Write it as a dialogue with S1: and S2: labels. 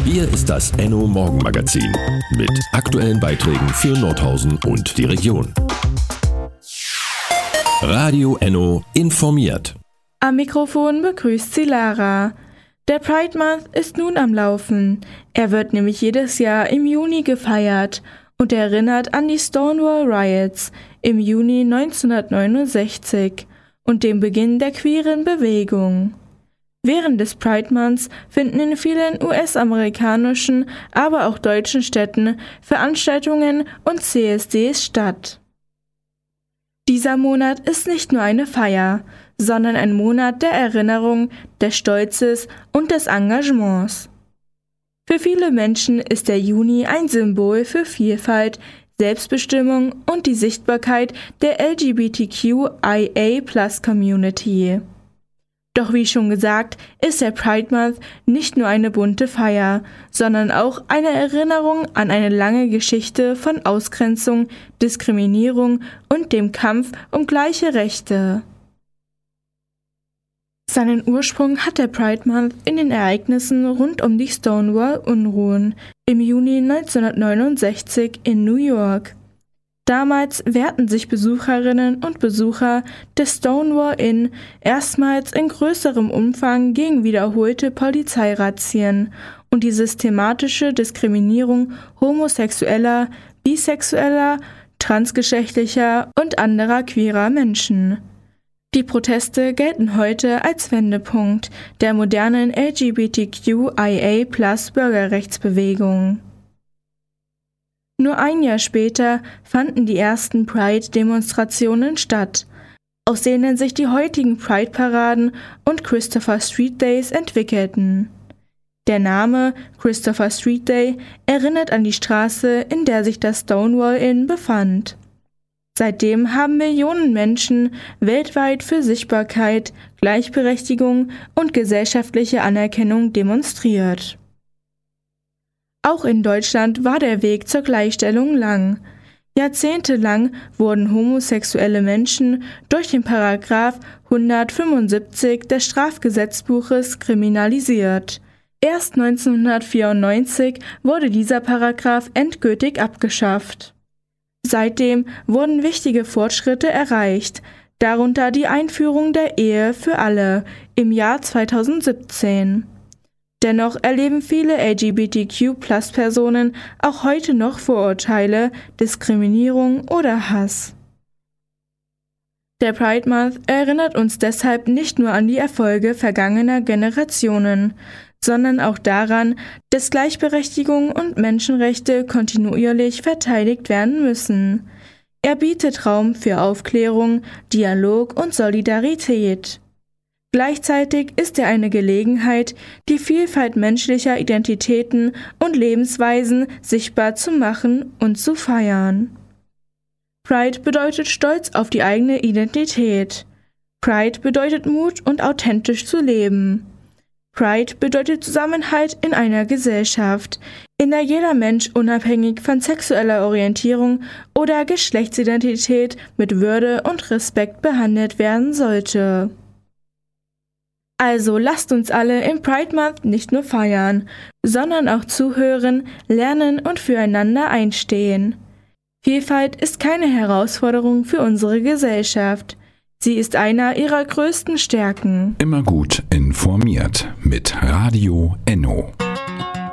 S1: Hier ist das Enno Morgenmagazin mit aktuellen Beiträgen für Nordhausen und die Region. Radio Enno informiert.
S2: Am Mikrofon begrüßt sie Lara. Der Pride Month ist nun am Laufen. Er wird nämlich jedes Jahr im Juni gefeiert und erinnert an die Stonewall Riots im Juni 1969 und den Beginn der queeren Bewegung. Während des Pride Months finden in vielen US-amerikanischen, aber auch deutschen Städten Veranstaltungen und CSDs statt. Dieser Monat ist nicht nur eine Feier, sondern ein Monat der Erinnerung, des Stolzes und des Engagements. Für viele Menschen ist der Juni ein Symbol für Vielfalt, Selbstbestimmung und die Sichtbarkeit der LGBTQIA+-Community. Doch wie schon gesagt, ist der Pride Month nicht nur eine bunte Feier, sondern auch eine Erinnerung an eine lange Geschichte von Ausgrenzung, Diskriminierung und dem Kampf um gleiche Rechte. Seinen Ursprung hat der Pride Month in den Ereignissen rund um die Stonewall-Unruhen im Juni 1969 in New York. Damals wehrten sich Besucherinnen und Besucher des Stonewall Inn erstmals in größerem Umfang gegen wiederholte Polizeirazzien und die systematische Diskriminierung homosexueller, bisexueller, transgeschlechtlicher und anderer queerer Menschen. Die Proteste gelten heute als Wendepunkt der modernen LGBTQIA+-Bürgerrechtsbewegung. Nur ein Jahr später fanden die ersten Pride-Demonstrationen statt, aus denen sich die heutigen Pride-Paraden und Christopher Street Days entwickelten. Der Name Christopher Street Day erinnert an die Straße, in der sich das Stonewall Inn befand. Seitdem haben Millionen Menschen weltweit für Sichtbarkeit, Gleichberechtigung und gesellschaftliche Anerkennung demonstriert. Auch in Deutschland war der Weg zur Gleichstellung lang. Jahrzehntelang wurden homosexuelle Menschen durch den Paragraph 175 des Strafgesetzbuches kriminalisiert. Erst 1994 wurde dieser Paragraph endgültig abgeschafft. Seitdem wurden wichtige Fortschritte erreicht, darunter die Einführung der Ehe für alle im Jahr 2017. Dennoch erleben viele LGBTQ+-Personen auch heute noch Vorurteile, Diskriminierung oder Hass. Der Pride Month erinnert uns deshalb nicht nur an die Erfolge vergangener Generationen, sondern auch daran, dass Gleichberechtigung und Menschenrechte kontinuierlich verteidigt werden müssen. Er bietet Raum für Aufklärung, Dialog und Solidarität. Gleichzeitig ist er eine Gelegenheit, die Vielfalt menschlicher Identitäten und Lebensweisen sichtbar zu machen und zu feiern. Pride bedeutet Stolz auf die eigene Identität. Pride bedeutet Mut und authentisch zu leben. Pride bedeutet Zusammenhalt in einer Gesellschaft, in der jeder Mensch unabhängig von sexueller Orientierung oder Geschlechtsidentität mit Würde und Respekt behandelt werden sollte. Also lasst uns alle im Pride Month nicht nur feiern, sondern auch zuhören, lernen und füreinander einstehen. Vielfalt ist keine Herausforderung für unsere Gesellschaft. Sie ist einer ihrer größten Stärken.
S3: Immer gut informiert mit Radio Enno.